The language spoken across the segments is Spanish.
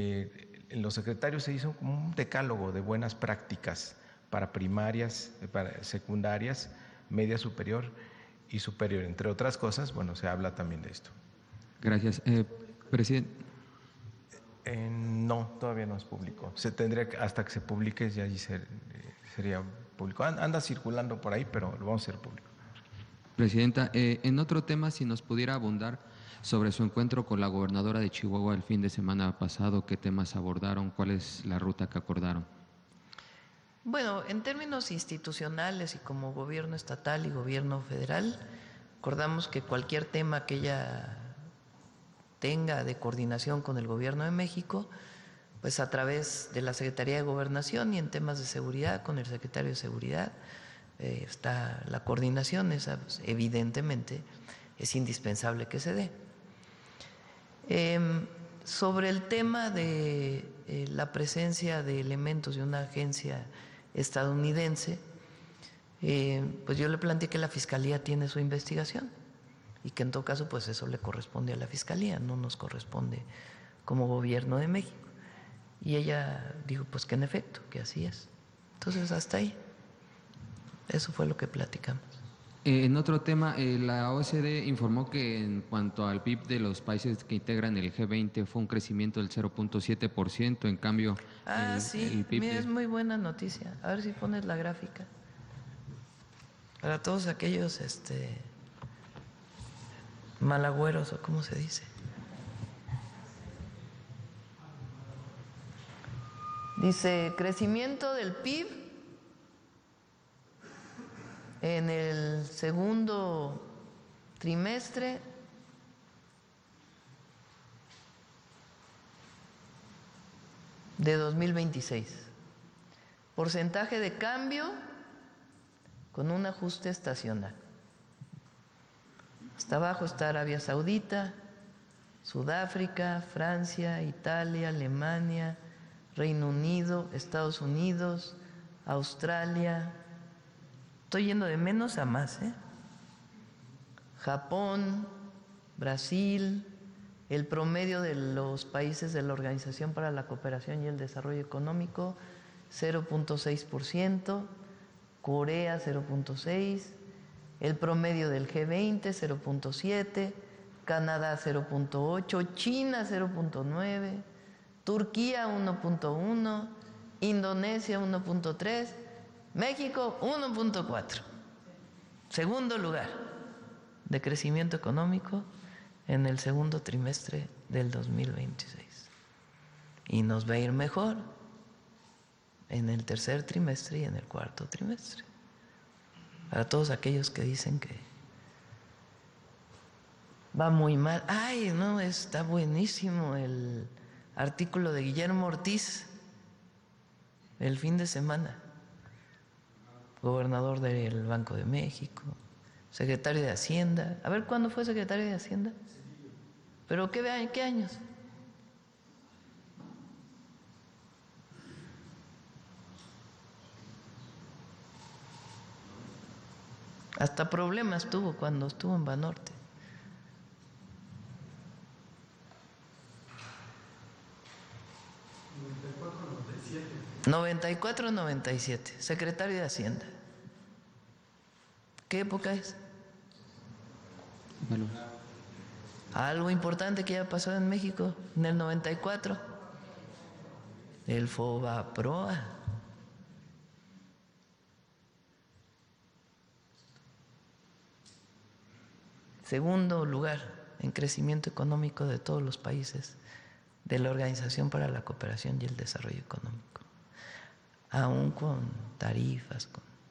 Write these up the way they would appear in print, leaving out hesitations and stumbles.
los secretarios se hizo como un decálogo de buenas prácticas para primarias, para secundarias, media superior y superior. Entre otras cosas, bueno, se habla también de esto. Gracias. Presidente. No, todavía no es público. Se tendría que, hasta que se publique, ya allí sería público. Anda circulando por ahí, pero lo vamos a hacer público. Presidenta, en otro tema, si nos pudiera abundar sobre su encuentro con la gobernadora de Chihuahua el fin de semana pasado, ¿qué temas abordaron? ¿Cuál es la ruta que acordaron? Bueno, en términos institucionales y como gobierno estatal y gobierno federal, acordamos que cualquier tema que ella tenga de coordinación con el gobierno de México, pues a través de la Secretaría de Gobernación y en temas de seguridad con el secretario de Seguridad, está la coordinación, esa pues, evidentemente es indispensable que se dé. Sobre el tema de la presencia de elementos de una agencia estadounidense, pues yo le planteé que la Fiscalía tiene su investigación y que en todo caso pues eso le corresponde a la Fiscalía, no nos corresponde como gobierno de México. Y ella dijo pues que en efecto, que así es. Entonces hasta ahí, eso fue lo que platicamos. En otro tema, la OCDE informó que en cuanto al PIB de los países que integran el G20 fue un crecimiento del 0.7%, en cambio… el PIB mira, es muy buena noticia. A ver si pones la gráfica. Para todos aquellos malagüeros, o cómo se dice. Dice, crecimiento del PIB en el segundo trimestre de 2026. Porcentaje de cambio con un ajuste estacional. Hasta abajo está Arabia Saudita, Sudáfrica, Francia, Italia, Alemania, Reino Unido, Estados Unidos, Australia. Estoy yendo de menos a más, Japón, Brasil, el promedio de los países de la Organización para la Cooperación y el Desarrollo Económico, 0.6%, Corea 0.6%, el promedio del G20 0.7%, Canadá 0.8%, China 0.9%, Turquía 1.1%, Indonesia 1.3%, México 1.4%. Segundo lugar de crecimiento económico en el segundo trimestre del 2026. Y nos va a ir mejor en el tercer trimestre y en el cuarto trimestre. Para todos aquellos que dicen que va muy mal. Ay, no, está buenísimo el artículo de Guillermo Ortiz el fin de semana. Gobernador del Banco de México, secretario de Hacienda. A ver, ¿cuándo fue secretario de Hacienda? ¿Pero qué años? Hasta problemas tuvo cuando estuvo en Banorte. ¿94-97? Secretario de Hacienda. ¿Qué época es? Bueno. Algo importante que haya pasado en México en el 94. El FOBAPROA. Segundo lugar en crecimiento económico de todos los países de la Organización para la Cooperación y el Desarrollo Económico, aún con tarifas.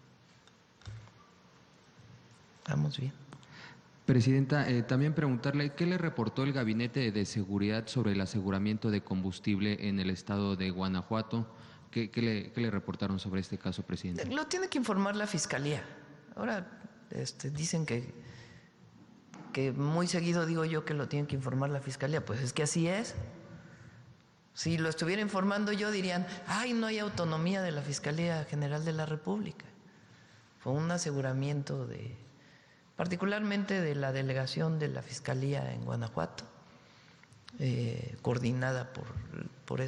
Vamos bien. Presidenta, también preguntarle, ¿qué le reportó el Gabinete de Seguridad sobre el aseguramiento de combustible en el estado de Guanajuato? ¿Qué le reportaron sobre este caso, presidente? Lo tiene que informar la Fiscalía. Ahora dicen que muy seguido digo yo que lo tiene que informar la Fiscalía. Pues es que así es. Si lo estuviera informando yo dirían, ay, no hay autonomía de la Fiscalía General de la República. Fue un aseguramiento particularmente de la delegación de la Fiscalía en Guanajuato, coordinada por